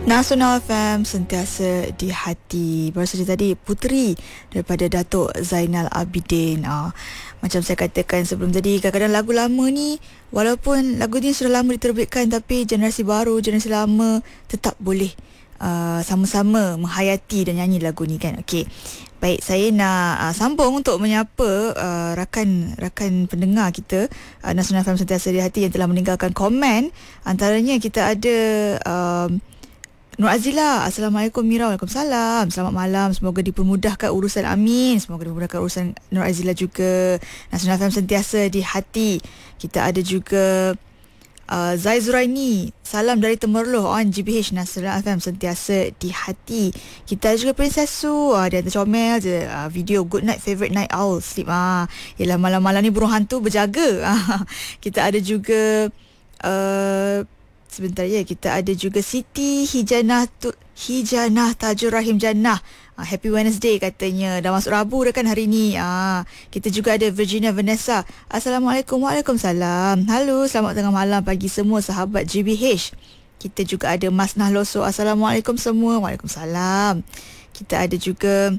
Nasional FM sentiasa di hati. Baru saja tadi Puteri daripada Datuk Zainal Abidin. Macam saya katakan sebelum tadi, kadang-kadang lagu lama ni, walaupun lagu ni sudah lama diterbitkan, tapi generasi baru, generasi lama tetap boleh sama-sama menghayati dan nyanyi lagu ni kan. Okey. Baik, saya nak sambung untuk menyapa rakan-rakan pendengar kita Nasional FM sentiasa di hati yang telah meninggalkan komen. Antaranya kita ada Nur Azila, Assalamualaikum Mira. Waalaikumsalam. Selamat malam. Semoga dipermudahkan urusan. Amin. Semoga dipermudahkan urusan Nur Azila juga. Nasional FM sentiasa di hati. Kita ada juga Zai Zuraini. Salam dari Temerloh on GBH. Nasional FM sentiasa di hati. Kita ada juga Princess Su. Dia ada comel je video Good Night Favorite Night Owl Sleep. Yalah, malam-malam ni burung hantu berjaga. Kita ada juga sebentar ya, kita ada juga Siti Hijanah Tajur Rahim Jannah. Happy Wednesday katanya. Dah masuk Rabu dah kan hari ni. Kita juga ada Virginia Vanessa. Assalamualaikum. Waalaikumsalam. Halo, selamat tengah malam pagi semua sahabat GBH. Kita juga ada Mas Nahloso. Assalamualaikum semua. Waalaikumsalam. Kita ada juga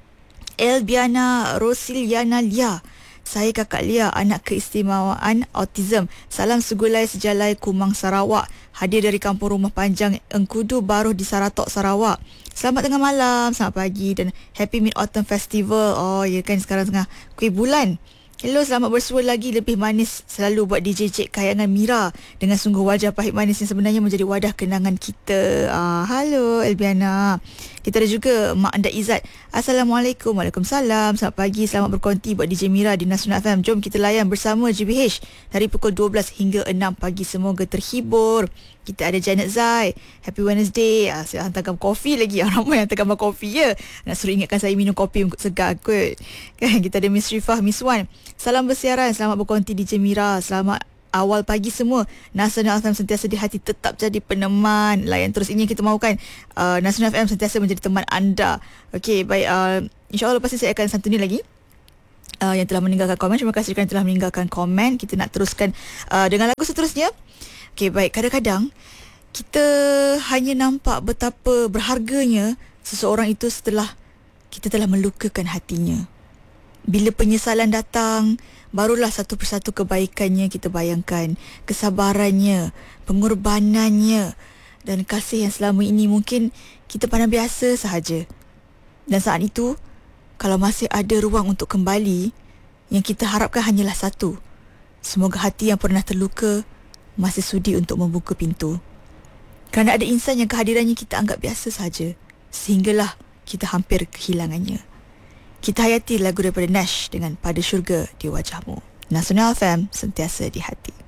Elbiana Rosiliana Lia. Saya Kakak Lia, anak keistimewaan autism. Salam segulai sejalai Kumang Sarawak. Hadir dari Kampung Rumah Panjang Engkudu Baruh di Saratok, Sarawak. Selamat tengah malam, selamat pagi dan Happy Mid-Autumn Festival. Oh ya kan, sekarang tengah kuih bulan. Hello, selamat bersua lagi. Lebih manis selalu buat DJ Cik Kayangan Mira. Dengan sungguh wajah pahit manis yang sebenarnya menjadi wadah kenangan kita. Halo Elbiana. Kita ada juga Mak Andak Izzat. Assalamualaikum. Waalaikumsalam. Selamat pagi. Selamat berkonti buat DJ Mira di Nasional FM. Jom kita layan bersama GBH dari pukul 12 hingga 6 pagi. Semoga terhibur. Kita ada Janet Zai. Happy Wednesday. Saya hantarkan kopi lagi. Ramai yang hantarkan kopi ya. Nak suruh ingatkan saya minum kopi segar kot. Kan? Kita ada Miss Rifah, Miss Wan. Salam bersiaran. Selamat berkonti DJ Mira. Selamat awal pagi semua. Nasional FM sentiasa di hati, tetap jadi peneman. Layan terus, ini yang kita mahukan. Nasional FM sentiasa menjadi teman anda. Okey, baik. InsyaAllah pasti saya akan santuni lagi yang telah meninggalkan komen. Terima kasih kerana telah meninggalkan komen. Kita nak teruskan dengan lagu seterusnya. Okey, baik. Kadang-kadang kita hanya nampak betapa berharganya seseorang itu setelah kita telah melukakan hatinya. Bila penyesalan datang, barulah satu persatu kebaikannya kita bayangkan. Kesabarannya, pengorbanannya dan kasih yang selama ini mungkin kita pandang biasa sahaja. Dan saat itu, kalau masih ada ruang untuk kembali, yang kita harapkan hanyalah satu. Semoga hati yang pernah terluka masih sudi untuk membuka pintu. Kerana ada insan yang kehadirannya kita anggap biasa sahaja, sehinggalah kita hampir kehilangannya. Kita hayati lagu daripada Nash dengan Pada Syurga di Wajahmu. Nasional FM sentiasa di hati.